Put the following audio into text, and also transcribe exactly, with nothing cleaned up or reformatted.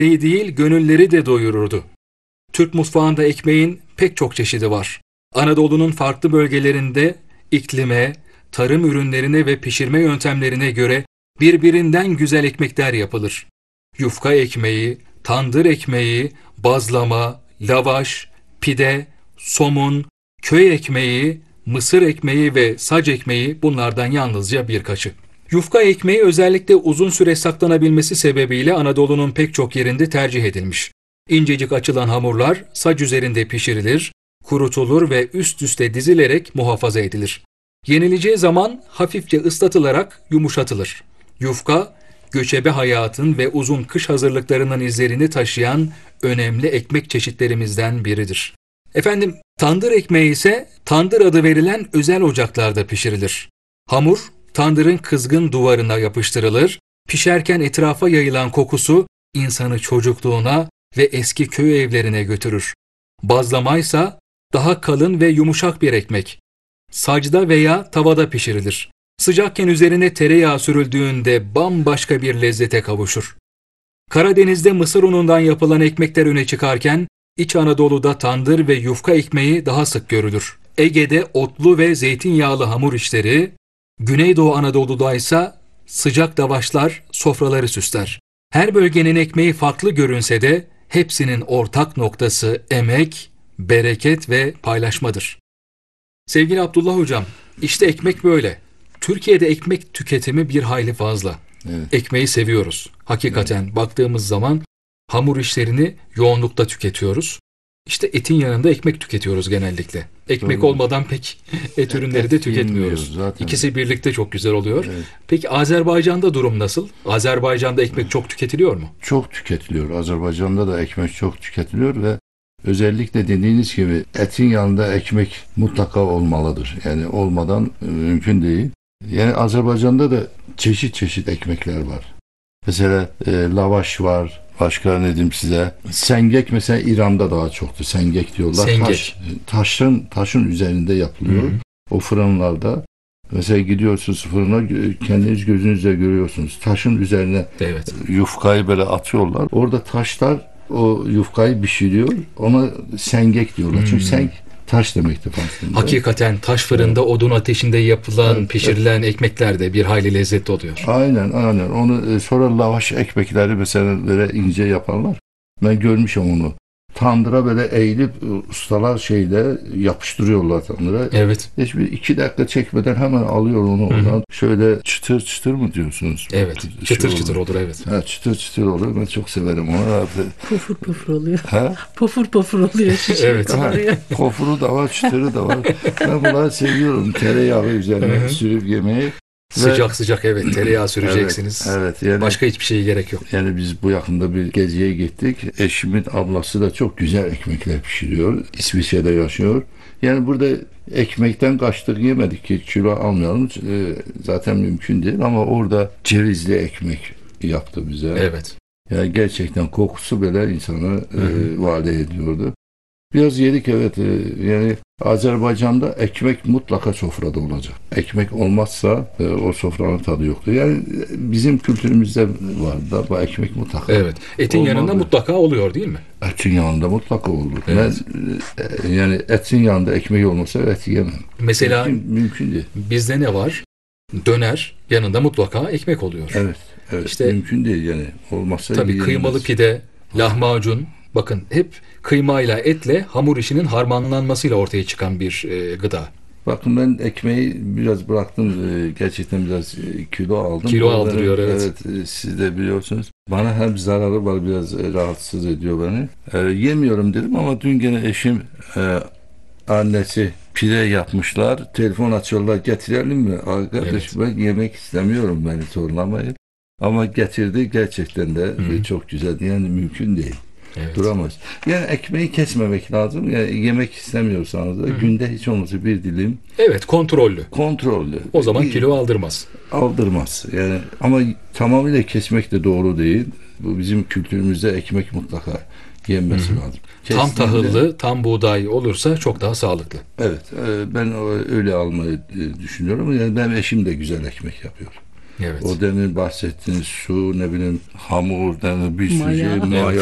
değil, gönülleri de doyururdu. Türk mutfağında ekmeğin pek çok çeşidi var. Anadolu'nun farklı bölgelerinde iklime, tarım ürünlerine ve pişirme yöntemlerine göre birbirinden güzel ekmekler yapılır. Yufka ekmeği, tandır ekmeği, bazlama, lavaş, pide, somun, köy ekmeği, mısır ekmeği ve sac ekmeği bunlardan yalnızca birkaçı. Yufka ekmeği özellikle uzun süre saklanabilmesi sebebiyle Anadolu'nun pek çok yerinde tercih edilmiş. İncecik açılan hamurlar sac üzerinde pişirilir, kurutulur ve üst üste dizilerek muhafaza edilir. Yenileceği zaman hafifçe ıslatılarak yumuşatılır. Yufka, göçebe hayatın ve uzun kış hazırlıklarının izlerini taşıyan önemli ekmek çeşitlerimizden biridir. Efendim, tandır ekmeği ise tandır adı verilen özel ocaklarda pişirilir. Hamur, tandırın kızgın duvarına yapıştırılır, pişerken etrafa yayılan kokusu insanı çocukluğuna ve eski köy evlerine götürür. Bazlama ise daha kalın ve yumuşak bir ekmek. Sacda veya tavada pişirilir. Sıcakken üzerine tereyağı sürüldüğünde bambaşka bir lezzete kavuşur. Karadeniz'de mısır unundan yapılan ekmekler öne çıkarken, İç Anadolu'da tandır ve yufka ekmeği daha sık görülür. Ege'de otlu ve zeytinyağlı hamur işleri, Güneydoğu Anadolu'da ise sıcak lavaşlar sofraları süsler. Her bölgenin ekmeği farklı görünse de hepsinin ortak noktası emek, bereket ve paylaşmadır. Sevgili Abdullah Hocam, işte ekmek böyle. Türkiye'de ekmek tüketimi bir hayli fazla. Evet. Ekmeği seviyoruz. Hakikaten evet. Baktığımız zaman hamur işlerini yoğunlukla tüketiyoruz. İşte etin yanında ekmek tüketiyoruz genellikle. Ekmek Doğru. olmadan pek et ürünleri et, de tüketmiyoruz. Zaten. İkisi birlikte çok güzel oluyor. Evet. Peki Azerbaycan'da durum nasıl? Azerbaycan'da ekmek çok tüketiliyor mu? Çok tüketiliyor. Azerbaycan'da da ekmek çok tüketiliyor ve özellikle dediğiniz gibi etin yanında ekmek mutlaka olmalıdır. Yani olmadan mümkün değil. Yani Azerbaycan'da da çeşit çeşit ekmekler var. Mesela e, lavaş var. Başka ne diyeyim size? Sengek mesela İran'da daha çoktu. Sengek diyorlar. Sengek. Taş, taşın, taşın üzerinde yapılıyor. Hı-hı. O fırınlarda. Mesela gidiyorsunuz fırına, kendiniz gözünüzle görüyorsunuz. Taşın üzerine evet. yufkayı böyle atıyorlar. Orada taşlar o yufkayı pişiriyor. Ona sengek diyorlar. Hmm. Çünkü senk taş demektir aslında. Hakikaten taş fırında evet. odun ateşinde yapılan, evet, pişirilen evet. ekmekler de bir hayli lezzetli oluyor. Aynen, aynen. Onu sonra lavaş ekmekleri mesela böyle ince yaparlar. Ben görmüşüm onu. Tandıra böyle eğilip ustalar şeyle yapıştırıyorlar tandıra. Evet. Hiçbir iki dakika çekmeden hemen alıyor onu oradan. Hı-hı. Şöyle çıtır çıtır mı diyorsunuz? Evet. Şey çıtır olur. çıtır olur evet. Ha, çıtır çıtır olur. Ben çok severim onu. Pofur pofur oluyor. Ha? Pofur pofur oluyor. Evet. Ha, pofuru da var, çıtırı da var. Ben bunları seviyorum. Tereyağı üzerine Hı-hı. sürüp yemeyi. Sıcak Ve, sıcak evet tereyağı süreceksiniz. Evet, evet yani, başka hiçbir şeye gerek yok. Yani biz bu yakında bir geziye gittik. Eşimin ablası da çok güzel ekmekler pişiriyor. İsviçre'de yaşıyor. Yani burada ekmekten kaçtık yemedik ki kilo almayalım. E, zaten mümkün değil ama orada cevizli ekmek yaptı bize. Evet. Yani gerçekten kokusu böyle insana e, vade ediyordu. Biraz yedik evet. Yani Azerbaycan'da ekmek mutlaka sofrada olacak. Ekmek olmazsa e, o sofranın tadı yoktur. Yani bizim kültürümüzde var da bu ekmek mutlaka. Evet. Etin olmalı. Yanında mutlaka oluyor değil mi? Etin yanında mutlaka olur. Evet. Ben, e, yani etin yanında ekmek olmasa et yemem. Mesela mümkün, mümkün değil. Bizde ne var? Döner yanında mutlaka ekmek oluyor. Evet. Evet. İşte, mümkün değil yani. Olmazsa tabii yiyemez. Kıymalı pide, lahmacun. Bakın hep kıymayla etle hamur işinin harmanlanmasıyla ortaya çıkan bir e, gıda. Bakın ben ekmeği biraz bıraktım. E, gerçekten biraz e, kilo aldım. Kilo Oradan, aldırıyor evet. Evet e, siz de biliyorsunuz. Bana hem zararı var biraz e, rahatsız ediyor beni. E, yemiyorum dedim ama dün gene eşim e, annesi pide yapmışlar. Telefon açıyorlar getirelim mi? Arkadaş evet. Ben yemek istemiyorum beni zorlamayın. Ama getirdi gerçekten de e, çok güzel. Yani mümkün değil. Evet. Duramaz. Yani ekmeği kesmemek lazım. Yani yemek istemiyorsanız da Hı. günde hiç olmazsa bir dilim. Evet, kontrollü. Kontrollü. O zaman bir, kilo aldırmaz. Aldırmaz. Yani ama tamamıyla kesmek de doğru değil. Bu bizim kültürümüzde ekmek mutlaka yenmesi Hı. lazım. Kestiğinde, tam tahıllı, tam buğday olursa çok daha sağlıklı. Evet. Ben öyle almayı düşünüyorum. Yani benim eşim de güzel ekmek yapıyor. Evet. O demin bahsettiğiniz su, ne bileyim hamur, demin bir sürü Maya. şey, maya